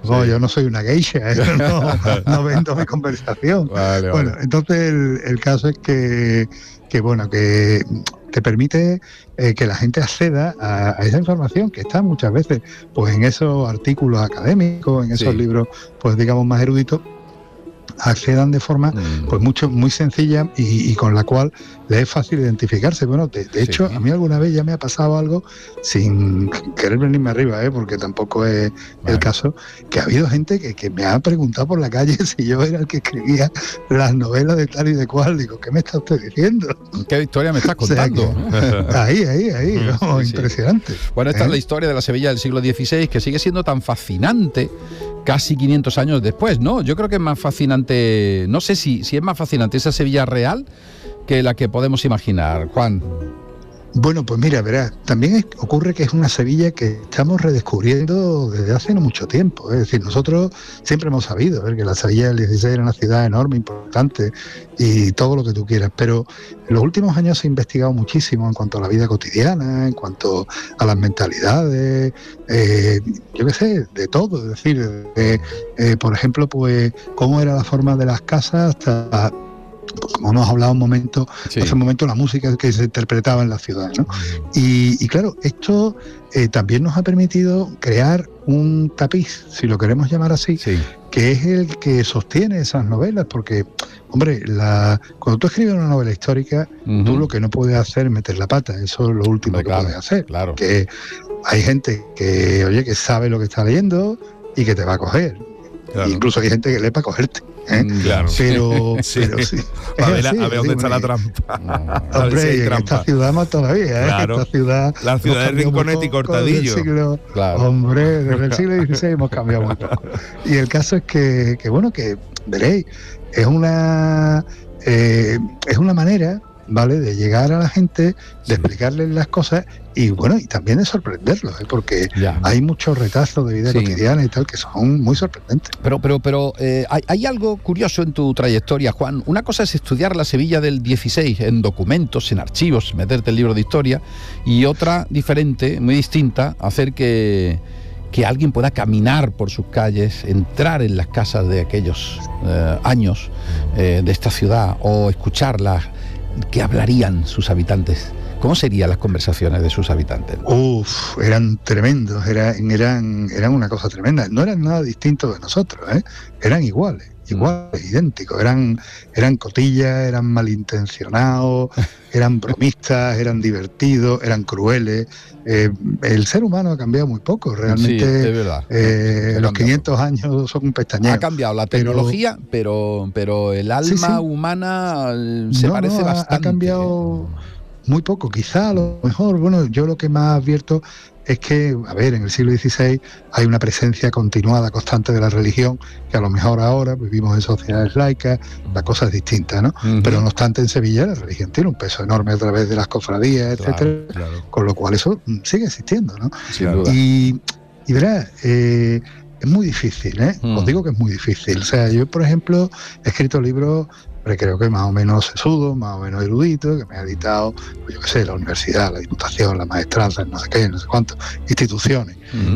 No, yo no soy una geisha, no vendo mi conversación. Vale. Bueno, entonces el caso es que te permite que la gente acceda a esa información que está muchas veces pues en esos artículos académicos, en esos libros, pues digamos más eruditos, accedan de forma pues muy sencilla y con la cual le es fácil identificarse. Bueno, de hecho, a mí alguna vez ya me ha pasado algo sin querer venirme arriba, porque tampoco es el caso, que ha habido gente que me ha preguntado por la calle si yo era el que escribía las novelas de tal y de cual. Digo, ¿qué me está usted diciendo? ¿Qué historia me estás contando? O sea, ahí, impresionante. Bueno, esta es la historia de la Sevilla del siglo XVI, que sigue siendo tan fascinante casi 500 años después, ¿no? Yo creo que es más fascinante, no sé si es más fascinante esa Sevilla real que la que podemos imaginar, Juan. Bueno, pues mira, verás, también ocurre que es una Sevilla que estamos redescubriendo desde hace no mucho tiempo. Es decir, nosotros siempre hemos sabido que la Sevilla del 16 era una ciudad enorme, importante y todo lo que tú quieras, pero en los últimos años se ha investigado muchísimo en cuanto a la vida cotidiana, en cuanto a las mentalidades, yo qué sé, de todo. Es decir, por ejemplo, pues cómo era la forma de las casas hasta... como hemos hablado hace un momento, la música que se interpretaba en la ciudad, ¿no? Y claro, esto también nos ha permitido crear un tapiz, si lo queremos llamar así, que es el que sostiene esas novelas, porque, hombre, cuando tú escribes una novela histórica, tú lo que no puedes hacer es meter la pata, eso es lo último que puedes hacer. Claro. Que hay gente que sabe lo que está leyendo y que te va a coger. Claro. Incluso hay gente que lee para cogerte. Claro. Pero sí. A ver dónde está la trampa. Hombre, si en esta ciudad más todavía, claro. La ciudad de Rinconete y Cortadillo. Claro. Hombre, desde el siglo XVI hemos cambiado muy poco. Y el caso es que veréis, es una manera, ¿vale?, de llegar a la gente, de explicarles las cosas y también de sorprenderlos, porque hay muchos retazos de vida cotidiana y tal que son muy sorprendentes. Pero hay algo curioso en tu trayectoria, Juan. Una cosa es estudiar la Sevilla del 16 en documentos, en archivos, meterte el libro de historia, y otra diferente, muy distinta, hacer que alguien pueda caminar por sus calles, entrar en las casas de aquellos años de esta ciudad o escucharlas. ¿Qué hablarían sus habitantes? ¿Cómo serían las conversaciones de sus habitantes? Eran tremendos, eran una cosa tremenda. No eran nada distintos de nosotros, eran iguales, idénticos. Eran cotillas, eran malintencionados, eran bromistas, eran divertidos, eran crueles. El ser humano ha cambiado muy poco, realmente. Sí, es verdad. Los 500 años son un pestañeo. Ha cambiado la tecnología, pero el alma humana se parece bastante. Ha cambiado muy poco. Quizá a lo mejor, yo lo que más advierto es que, en el siglo XVI hay una presencia continuada, constante de la religión, que a lo mejor ahora vivimos en sociedades laicas, la cosa es distinta, ¿no? Pero no obstante, en Sevilla la religión tiene un peso enorme a través de las cofradías, etcétera, con lo cual eso sigue existiendo, ¿no? Sin duda. Y verás, es muy difícil, os digo que es muy difícil. O sea, yo, por ejemplo, he escrito libros, creo que más o menos sesudo, más o menos erudito, que me ha editado, la universidad, la diputación, la maestranza, no sé qué, no sé cuántas instituciones.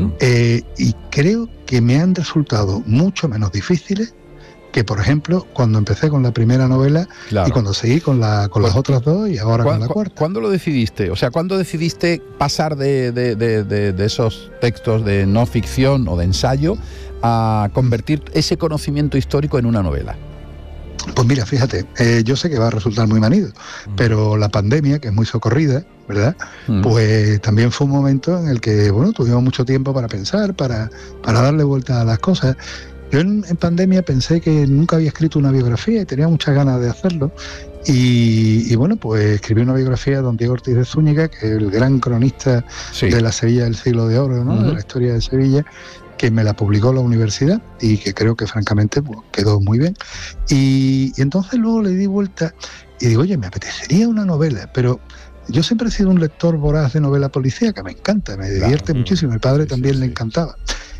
Y creo que me han resultado mucho menos difíciles que, por ejemplo, cuando empecé con la primera novela y cuando seguí con las otras dos y ahora con la cuarta. ¿Cuándo lo decidiste? O sea, ¿cuándo decidiste pasar de esos textos de no ficción o de ensayo a convertir ese conocimiento histórico en una novela? Pues mira, fíjate, yo sé que va a resultar muy manido, pero la pandemia, que es muy socorrida, ¿verdad? Pues también fue un momento en el que, tuvimos mucho tiempo para pensar, para darle vuelta a las cosas. Yo en pandemia pensé que nunca había escrito una biografía y tenía muchas ganas de hacerlo. Y pues escribí una biografía de don Diego Ortiz de Zúñiga, que es el gran cronista de la Sevilla del siglo de oro, ¿no? De la historia de Sevilla, que me la publicó la universidad y que creo que francamente quedó muy bien. Y entonces luego le di vuelta y digo, oye, me apetecería una novela, pero yo siempre he sido un lector voraz de novela policíaca, me encanta, me divierte muchísimo, mi padre también le encantaba.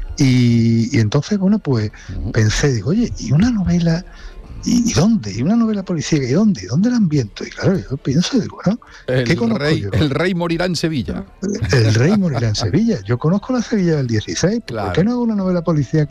Y entonces, pues pensé, digo, oye, ¿y una novela? ¿Y dónde? ¿Y una novela policíaca? ¿Y dónde? ¿Y dónde la ambiento? Y claro, yo pienso, digo, ¿qué conozco yo? El rey morirá en Sevilla. El rey morirá en Sevilla. Yo conozco la Sevilla del 16, ¿por qué no hago una novela policíaca